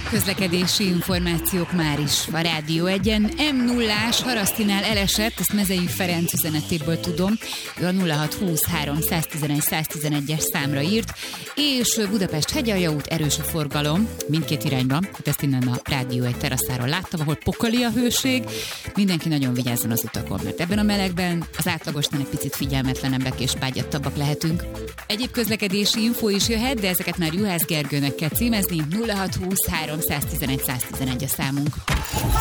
Közlekedési információk már is a Rádió Egyen. M0-ás Harasztinál elesett, ezt Mezei Ferenc üzenetéből tudom. Ő a 0623 111 111-es számra írt, és Budapest Hegyalja út, erős a forgalom mindkét irányban. Hát ezt innen a Rádió egy teraszáról láttam, ahol pokoli a hőség. Mindenki nagyon vigyázzon az utakon, mert ebben a melegben az átlagosnál egy picit figyelmetlenebbek és bágyattabbak lehetünk. Egyéb közlekedési info is jöhet, de ezeket már Juhász Gergőnek kell címezni. 0623 111 111 a számunk.